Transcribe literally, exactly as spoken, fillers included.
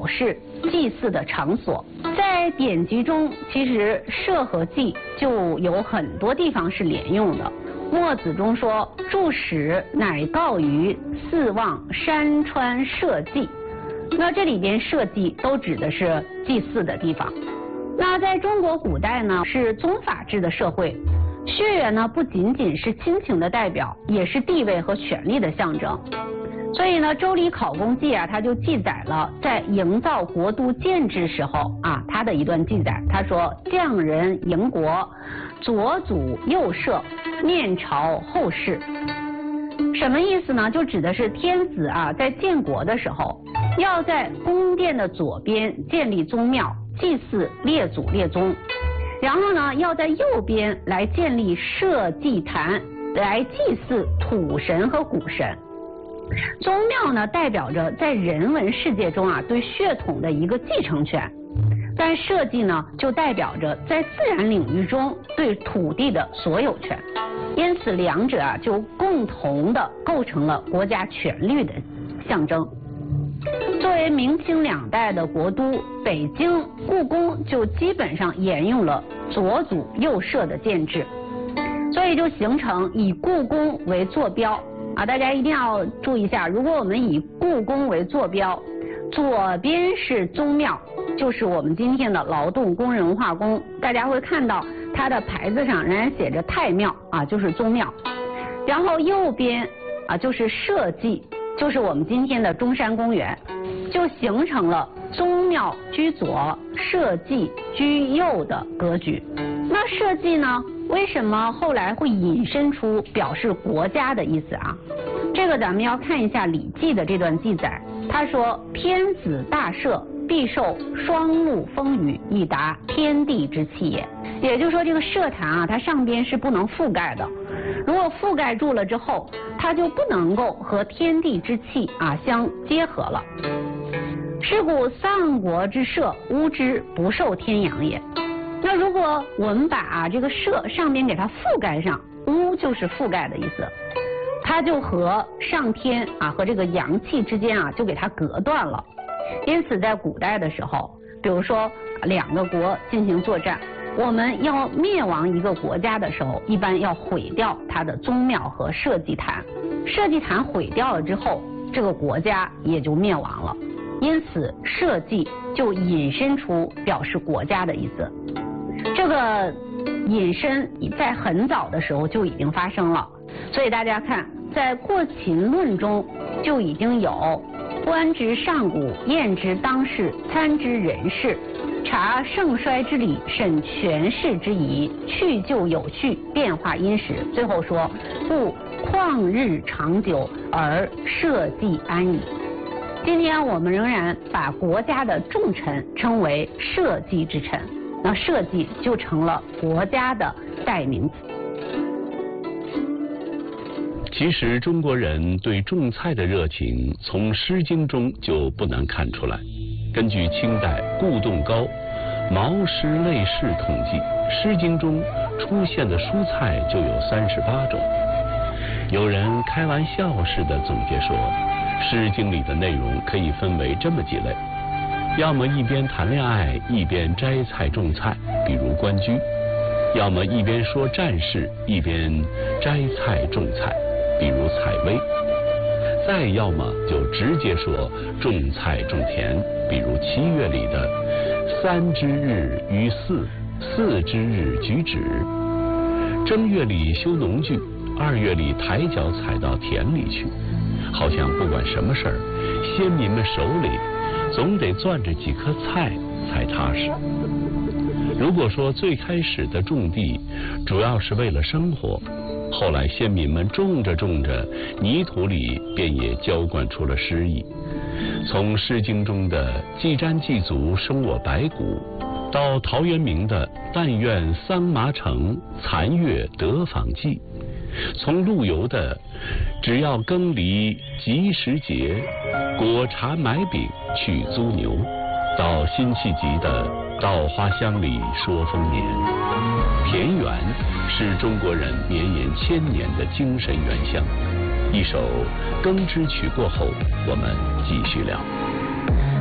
示祭祀的场所。在典籍中，其实社和祭就有很多地方是连用的。墨子中说：“注史乃告于四望山川社稷。”那这里边社稷都指的是祭祀的地方。那在中国古代呢，是宗法制的社会，血缘呢不仅仅是亲情的代表，也是地位和权力的象征。所以呢，《周礼考功记》啊，它就记载了在营造国都建制时候啊，它的一段记载。他说：“匠人营国，左祖右社，面朝后室。”什么意思呢？就指的是天子啊，在建国的时候，要在宫殿的左边建立宗庙，祭祀列祖列宗，然后呢，要在右边来建立社稷坛，来祭祀土神和谷神。宗庙呢，代表着在人文世界中啊对血统的一个继承权，但社稷呢，就代表着在自然领域中对土地的所有权。因此，两者啊就共同的构成了国家权力的象征。作为明清两代的国都，北京故宫就基本上沿用了左祖右社的建制，所以就形成以故宫为坐标。啊，大家一定要注意一下，如果我们以故宫为坐标，左边是宗庙，就是我们今天的劳动工人文化宫，大家会看到它的牌子上仍然写着太庙啊，就是宗庙。然后右边啊就是社稷，就是我们今天的中山公园，就形成了宗庙居左，社稷居右的格局。那社稷呢？为什么后来会引申出表示国家的意思啊？这个咱们要看一下《礼记》的这段记载。他说：“天子大社，必受双陆风雨，以达天地之气也。”也就是说，这个社坛啊，它上边是不能覆盖的。如果覆盖住了之后，它就不能够和天地之气啊相结合了。是故丧国之社，巫之不受天养也。那如果我们把、啊、这个社上边给它覆盖上，巫就是覆盖的意思，它就和上天啊和这个阳气之间啊就给它隔断了。因此在古代的时候，比如说两个国进行作战，我们要灭亡一个国家的时候，一般要毁掉它的宗庙和社稷坛，社稷坛毁掉了之后，这个国家也就灭亡了。因此社稷就引申出表示国家的意思。这个引申在很早的时候就已经发生了，所以大家看，在《过秦论》中就已经有观之上古，验之当世，参之人事，察盛衰之理，审权势之宜，去旧有序，变化因时。最后说，故旷日长久而社稷安矣。今天我们仍然把国家的重臣称为社稷之臣，那社稷就成了国家的代名词。 其实中国人对种菜的热情从《诗经》中就不难看出来。根据清代顾栋高《毛诗类释》统计，《诗经》中出现的蔬菜就有三十八种。有人开玩笑似的总结说，《诗经》里的内容可以分为这么几类：要么一边谈恋爱一边摘菜种菜，比如关雎；要么一边说战事一边摘菜种菜，比如采薇；再要么就直接说种菜种田，比如七月里的三之日于祀，四之日举止；正月里修农具，二月里抬脚踩到田里去。好像不管什么事儿，先民们手里总得攥着几颗菜才踏实。如果说最开始的种地主要是为了生活，后来先民们种着种着，泥土里便也浇灌出了诗意。从《诗经》中的既瞻既足，生我白骨，到陶渊明的但愿桑麻城，残月得访寄；从陆游的只要耕犁及时节，果茶买饼去租牛，到辛弃疾的稻花香里说丰年。田园是中国人绵延千年的精神原乡。一首《耕织曲》过后，我们继续聊。